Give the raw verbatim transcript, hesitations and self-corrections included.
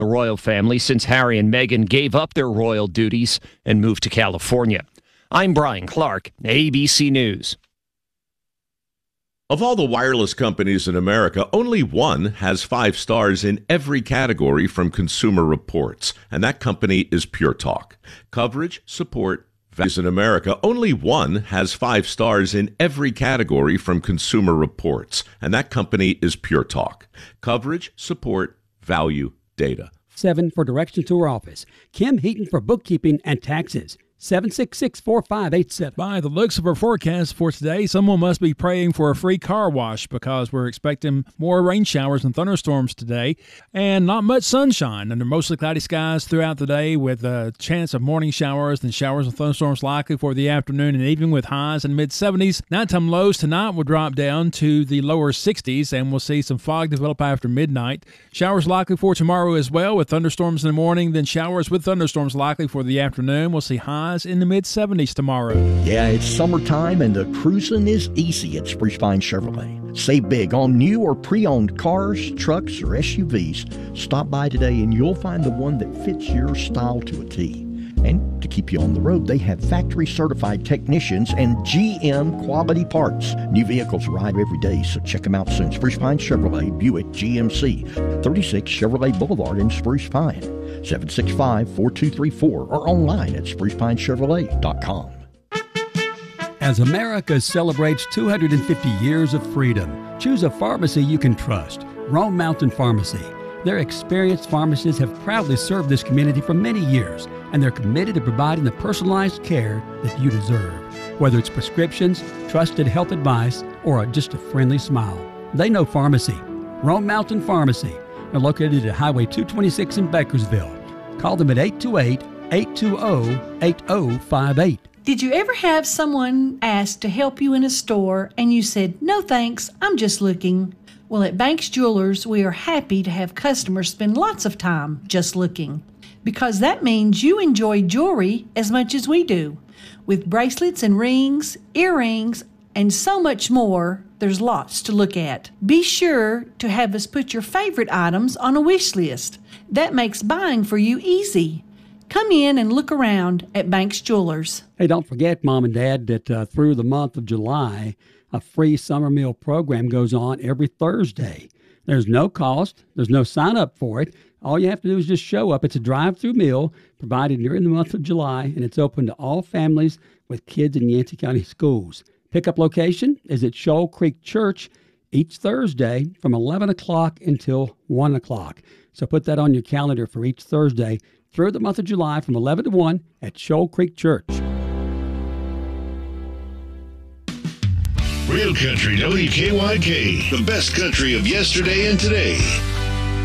The royal family since Harry and Meghan gave up their royal duties and moved to California. I'm Brian Clark, A B C News. Of all the wireless companies in America, only one has five stars in every category from Consumer Reports, and that company is Pure Talk. Coverage, support, values in America, only one has five stars in every category from Consumer Reports, and that company is Pure Talk. Coverage, support, value, data. Seven for directions to her office. Kim Heaton for bookkeeping and taxes. seven six six, four five eight seven. By the looks of our forecast for today, someone must be praying for a free car wash because we're expecting more rain showers and thunderstorms today and not much sunshine under mostly cloudy skies throughout the day with a chance of morning showers and showers and thunderstorms likely for the afternoon and evening with highs in mid seventies. Nighttime lows tonight will drop down to the lower sixties and we'll see some fog develop after midnight. Showers likely for tomorrow as well with thunderstorms in the morning, then showers with thunderstorms likely for the afternoon. We'll see highs in the mid seventies tomorrow. Yeah, it's summertime and the cruising is easy at Spruce Pine Chevrolet. Save big on new or pre-owned cars, trucks, or S U Vs. Stop by today and you'll find the one that fits your style to a T. And to keep you on the road, they have factory-certified technicians and G M quality parts. New vehicles arrive every day, so check them out soon. Spruce Pine Chevrolet, Buick G M C, thirty-six Chevrolet Boulevard in Spruce Pine. seven six five, four two three four or online at spruce pine chevrolet dot com. As America celebrates two hundred fifty years of freedom, choose a pharmacy you can trust. Rome Mountain Pharmacy. Their experienced pharmacists have proudly served this community for many years, and they're committed to providing the personalized care that you deserve. Whether it's prescriptions, trusted health advice, or just a friendly smile, they know pharmacy. Rome Mountain Pharmacy. They're located at Highway two twenty-six in Bakersville. Call them at eight two eight, eight two zero, eight zero five eight. Did you ever have someone ask to help you in a store and you said, "No thanks, I'm just looking"? Well, at Banks Jewelers, we are happy to have customers spend lots of time just looking, because that means you enjoy jewelry as much as we do. With bracelets and rings, earrings, and so much more, there's lots to look at. Be sure to have us put your favorite items on a wish list. That makes buying for you easy. Come in and look around at Banks Jewelers. Hey, don't forget, Mom and Dad, that uh, through the month of July, a free summer meal program goes on every Thursday. There's no cost. There's no sign up for it. All you have to do is just show up. It's a drive-through meal provided during the month of July, and it's open to all families with kids in Yancey County schools. Pickup location is at Shoal Creek Church each Thursday from eleven o'clock until one o'clock. So put that on your calendar for each Thursday through the month of July from eleven to one at Shoal Creek Church. Real Country W K Y K, the best country of yesterday and today.